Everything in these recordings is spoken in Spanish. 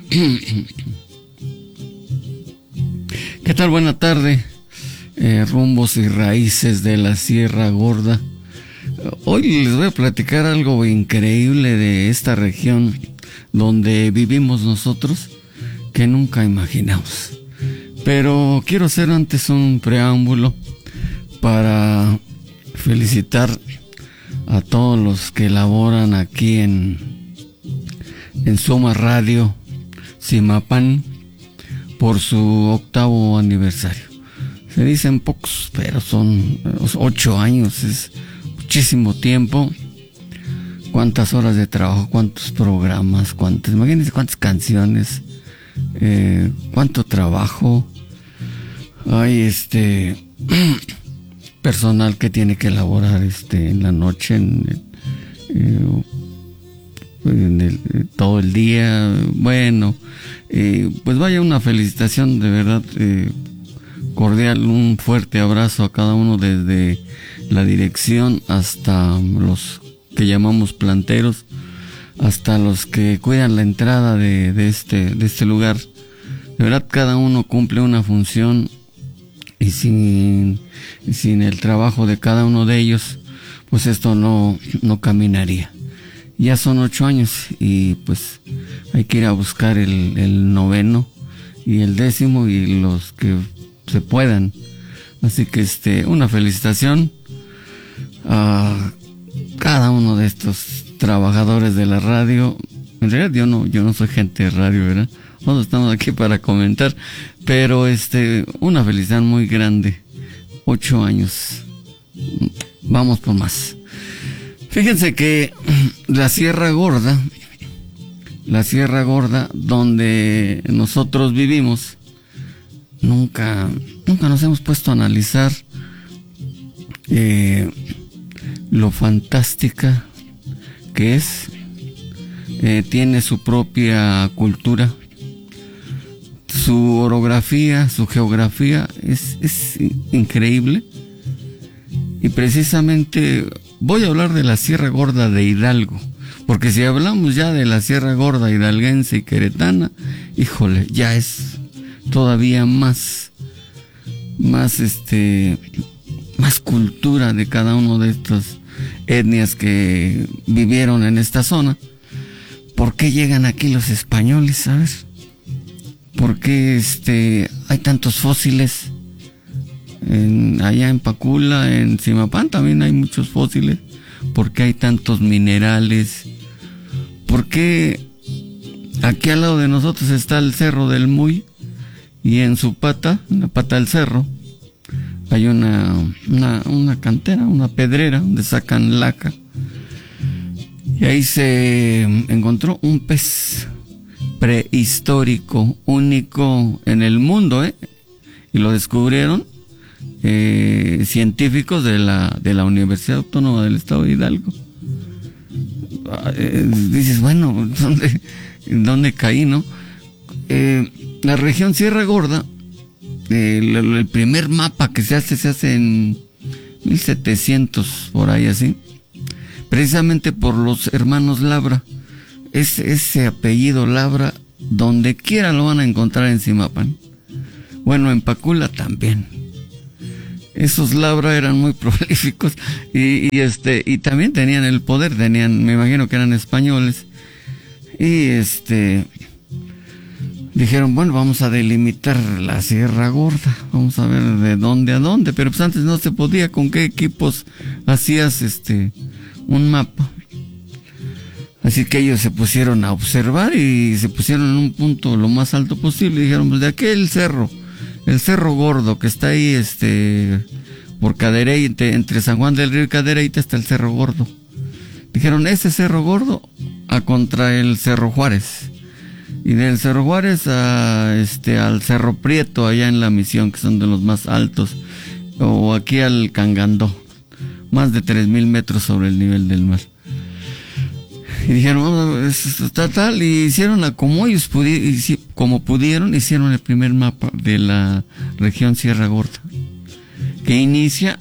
¿Qué tal? Buena tarde. Rumbos y raíces de la Sierra Gorda. Hoy les voy a platicar algo increíble de esta región donde vivimos nosotros que nunca imaginamos. Pero quiero hacer antes un preámbulo para felicitar a todos los que laboran aquí en Soma Radio Zimapán por su 8º aniversario. Se dicen pocos, pero son 8 años, es muchísimo tiempo. Cuántas horas de trabajo, cuántos programas, imagínense cuántas canciones, cuánto trabajo. Hay personal que tiene que elaborar en la noche, todo el día. Bueno, pues vaya, una felicitación de verdad cordial, un fuerte abrazo a cada uno, desde la dirección hasta los que llamamos planteros, hasta los que cuidan la entrada de este lugar. De verdad, cada uno cumple una función, y sin el trabajo de cada uno de ellos, pues esto no caminaría. Ya son 8 años y pues hay que ir a buscar el 9º y el 10º y los que se puedan. Así que una felicitación a cada uno de estos trabajadores de la radio. En realidad yo no soy gente de radio, ¿verdad? Nosotros estamos aquí para comentar, pero una felicidad muy grande. 8 años. Vamos por más. Fíjense que la Sierra Gorda, donde nosotros vivimos, nunca nos hemos puesto a analizar lo fantástica que es. Tiene su propia cultura, su orografía, su geografía es increíble. Y precisamente voy a hablar de la Sierra Gorda de Hidalgo, porque si hablamos ya de la Sierra Gorda hidalguense y queretana, híjole, ya es todavía más cultura de cada uno de estas etnias que vivieron en esta zona. ¿Por qué llegan aquí los españoles, sabes? ¿Por qué hay tantos fósiles? Allá en Pacula, en Zimapán también hay muchos fósiles. ¿Por qué hay tantos minerales? ¿Por qué aquí al lado de nosotros está el Cerro del Muy, y en su pata, en la pata del cerro, hay una cantera, una pedrera donde sacan laca? Y ahí se encontró un pez prehistórico, único en el mundo, y lo descubrieron científicos de la Universidad Autónoma del Estado de Hidalgo. Dices, bueno, ¿dónde caí, no? La región Sierra Gorda, el primer mapa que se hace en 1700, por ahí así, precisamente por los hermanos Labra. Ese apellido Labra, donde quiera lo van a encontrar en Zimapán. Bueno, en Pacula también. Esos Labra eran muy prolíficos y también tenían el poder, me imagino que eran españoles. Y dijeron, bueno, vamos a delimitar la Sierra Gorda, vamos a ver de dónde a dónde, pero pues antes no se podía. ¿Con qué equipos hacías un mapa? Así que ellos se pusieron a observar y se pusieron en un punto lo más alto posible y dijeron, pues de aquí el Cerro Gordo, que está ahí por Cadereyte, entre San Juan del Río y Cadereyte está el Cerro Gordo. Dijeron, ese Cerro Gordo a contra el Cerro Juárez, y del Cerro Juárez al Cerro Prieto, allá en La Misión, que son de los más altos, o aquí al Cangandó, más de 3,000 metros sobre el nivel del mar. Y dijeron, está tal, y hicieron como ellos como pudieron, hicieron el primer mapa de la región Sierra Gorda, que inicia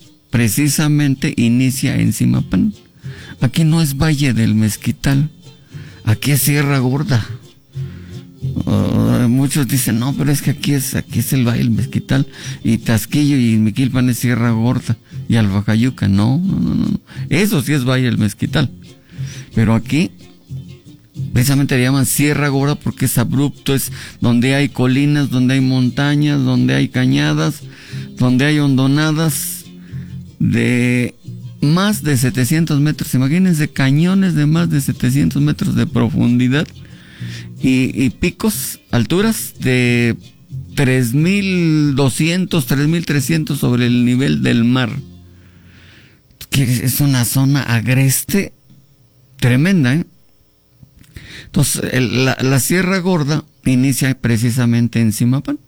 en Zimapán. Aquí no es Valle del Mezquital, aquí es Sierra Gorda. muchos dicen, no, pero es que aquí es el Valle del Mezquital, y Tasquillo y Miquilpan es Sierra Gorda, y Alfajayuca, no. Eso sí es Valle del Mezquital. Pero aquí, precisamente le llaman Sierra Gorda porque es abrupto, es donde hay colinas, donde hay montañas, donde hay cañadas, donde hay hondonadas de más de 700 metros. Imagínense, cañones de más de 700 metros de profundidad y picos, alturas de 3.200, 3.300 sobre el nivel del mar. Que es una zona agreste tremenda, ¿eh? Entonces, la Sierra Gorda inicia precisamente en Zimapán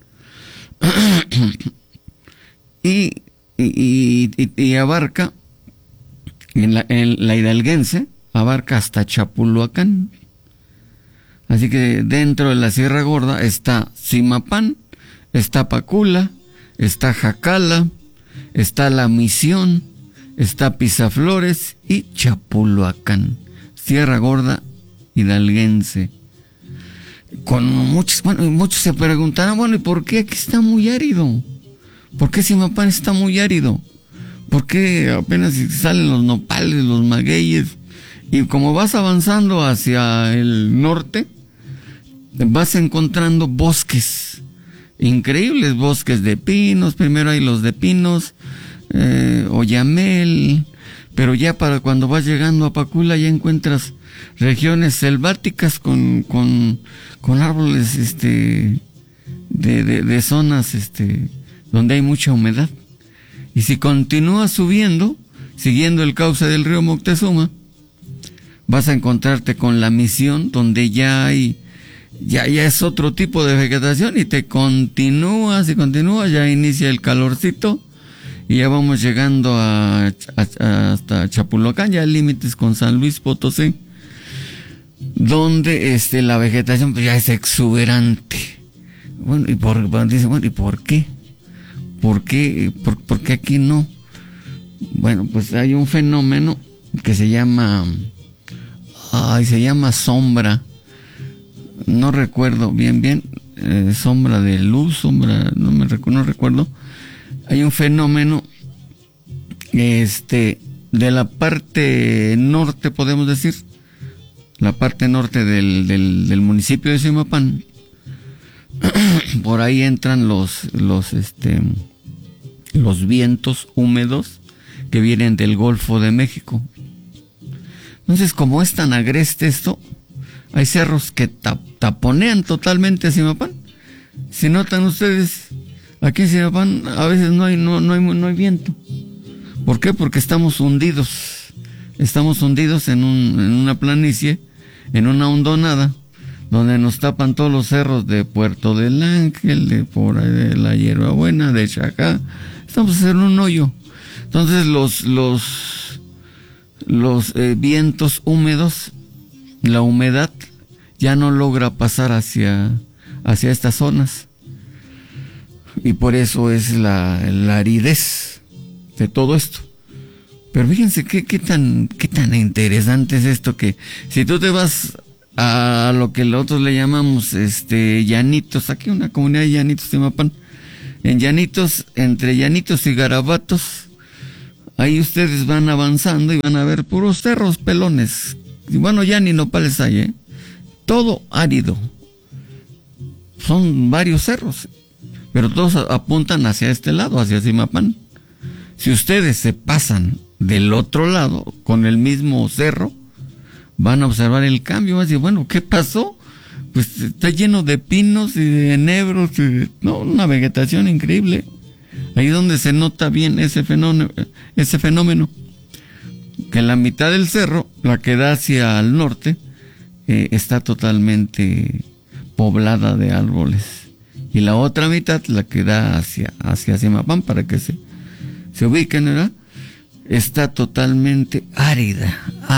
y abarca, en la hidalguense, abarca hasta Chapulhuacán. Así que dentro de la Sierra Gorda está Zimapán, está Pacula, está Jacala, está La Misión, está Pisaflores y Chapulhuacán. Sierra Gorda hidalguense. Con muchos se preguntarán, bueno, ¿y por qué aquí está muy árido? ¿Por qué Zimapán está muy árido? ¿Por qué apenas salen los nopales, los magueyes? Y como vas avanzando hacia el norte, vas encontrando bosques, increíbles bosques de pinos. Primero hay los de pinos, oyamel, pero ya para cuando vas llegando a Pacula ya encuentras regiones selváticas con árboles de zonas donde hay mucha humedad. Y si continúas subiendo, siguiendo el cauce del río Moctezuma, vas a encontrarte con La Misión, donde ya es otro tipo de vegetación, y te continúas, ya inicia el calorcito, y ya vamos llegando hasta Chapulhuacán, ya límites con San Luis Potosí, donde la vegetación pues ya es exuberante. Bueno, ¿y por qué? ¿Por qué aquí no? Bueno, pues hay un fenómeno que se llama sombra. No recuerdo bien, sombra de luz, no recuerdo. Hay un fenómeno, de la parte norte, podemos decir, la parte norte del municipio de Zimapán. Por ahí entran los vientos húmedos que vienen del Golfo de México. Entonces, como es tan agreste esto, hay cerros que taponean totalmente Zimapán. Si notan ustedes, aquí en Zimapán a veces no hay viento. ¿Por qué? Porque estamos hundidos en una planicie, en una hondonada, donde nos tapan todos los cerros de Puerto del Ángel, de por ahí de la Hierbabuena, de Chacá. Estamos en un hoyo. Entonces los vientos húmedos, la humedad ya no logra pasar hacia estas zonas, y por eso es la aridez de todo esto. Pero fíjense qué tan interesante es esto, que si tú te vas a lo que nosotros le llamamos Llanitos, aquí una comunidad de Llanitos, Zimapán, en Llanitos, entre Llanitos y Garabatos, ahí ustedes van avanzando y van a ver puros cerros pelones, y bueno, ya ni nopales hay, todo árido, son varios cerros, pero todos apuntan hacia este lado, hacia Zimapán. Si ustedes se pasan del otro lado con el mismo cerro, van a observar el cambio. Van a decir, bueno, ¿qué pasó? Pues está lleno de pinos y de enebros, una vegetación increíble. Ahí es donde se nota bien ese fenómeno, que la mitad del cerro, la que da hacia el norte, está totalmente poblada de árboles, y la otra mitad, la que da hacia Zimapán, para que se ubiquen, ¿verdad?, está totalmente árida.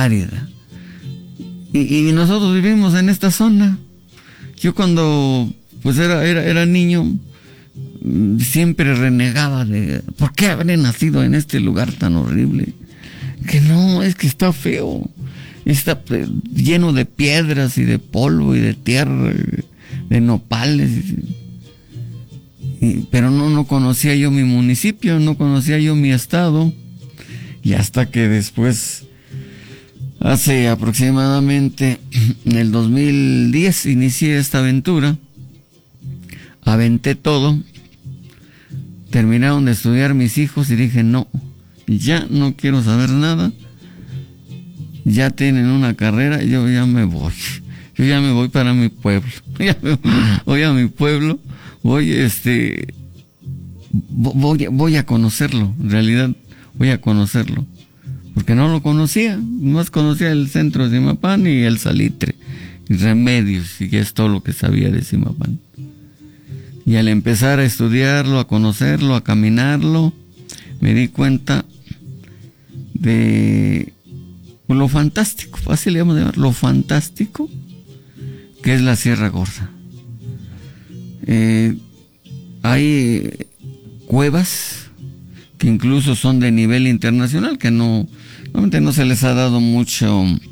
Y nosotros vivimos en esta zona. Yo cuando pues era niño, siempre renegaba de ¿por qué habré nacido en este lugar tan horrible? Que no, es que está feo, está lleno de piedras y de polvo y de tierra, de nopales. Pero no conocía yo mi municipio, no conocía yo mi estado. Y hasta que después, hace aproximadamente en el 2010, inicié esta aventura. Aventé todo. Terminaron de estudiar mis hijos y dije, no, ya no quiero saber nada. Ya tienen una carrera, yo ya me voy. Yo ya me voy para mi pueblo. Voy a mi pueblo. Voy a conocerlo. En realidad, voy a conocerlo. Porque no lo conocía. Más conocía el centro de Zimapán y el Salitre. Y Remedios. Y es todo lo que sabía de Zimapán. Y al empezar a estudiarlo, a conocerlo, a caminarlo, me di cuenta de lo fantástico, fácil le vamos a llamar, lo fantástico que es la Sierra Gorda. Hay cuevas que incluso son de nivel internacional, que normalmente no se les ha dado mucha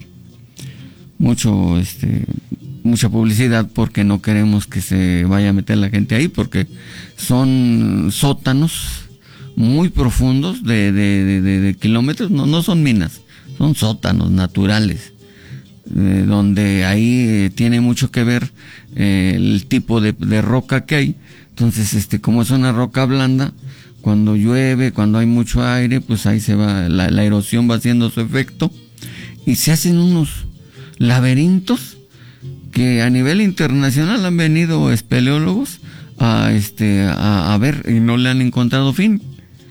publicidad porque no queremos que se vaya a meter la gente ahí, porque son sótanos muy profundos de kilómetros, no son minas, son sótanos naturales, donde ahí tiene mucho que ver el tipo de roca que hay. Entonces, como es una roca blanda, cuando llueve, cuando hay mucho aire, pues ahí se va, la erosión va haciendo su efecto y se hacen unos laberintos que a nivel internacional han venido espeleólogos a ver y no le han encontrado fin.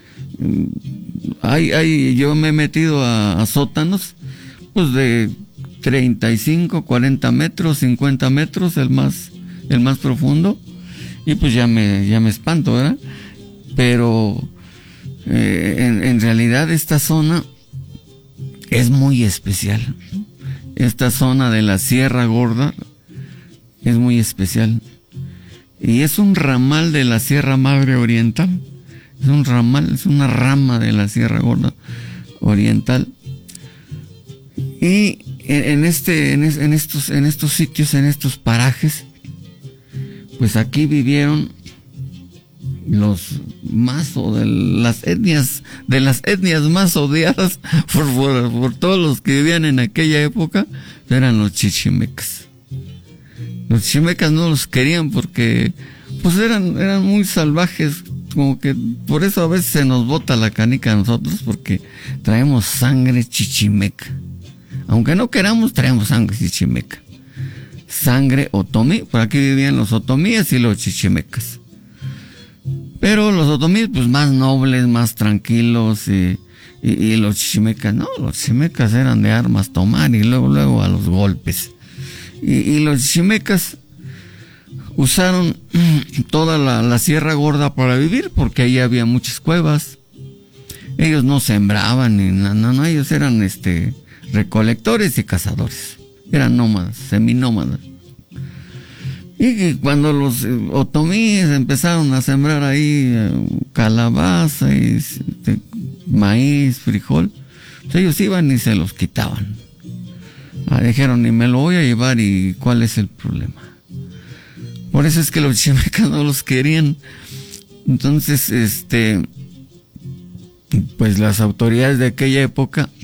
Yo me he metido a sótanos pues de 35, 40 metros, 50 metros, el más profundo, y pues ya me espanto, ¿verdad? Pero en realidad esta zona es muy especial. Esta zona de la Sierra Gorda es muy especial. Y es un ramal de la Sierra Madre Oriental. Es un ramal, es una rama de la Sierra Gorda Oriental. Y en estos sitios, en estos parajes, pues aquí vivieron los más de las etnias más odiadas por todos los que vivían en aquella época, eran los chichimecas. Los chichimecas no los querían porque pues eran muy salvajes, como que por eso a veces se nos bota la canica a nosotros, porque traemos sangre chichimeca. Aunque no queramos, traemos sangre chichimeca. Sangre otomí, por aquí vivían los otomíes y los chichimecas. Pero los otomíes, pues más nobles, más tranquilos, y los chichimecas, no, los chichimecas eran de armas tomar y luego a los golpes. Y los chichimecas usaron toda la Sierra Gorda para vivir, porque ahí había muchas cuevas. Ellos no sembraban ni no, ellos eran recolectores y cazadores. Eran nómadas, seminómadas. Y cuando los otomíes empezaron a sembrar ahí calabaza, y maíz, frijol, pues ellos iban y se los quitaban. Dijeron, y me lo voy a llevar, y ¿cuál es el problema? Por eso es que los chichimecas no los querían. Entonces, pues las autoridades de aquella época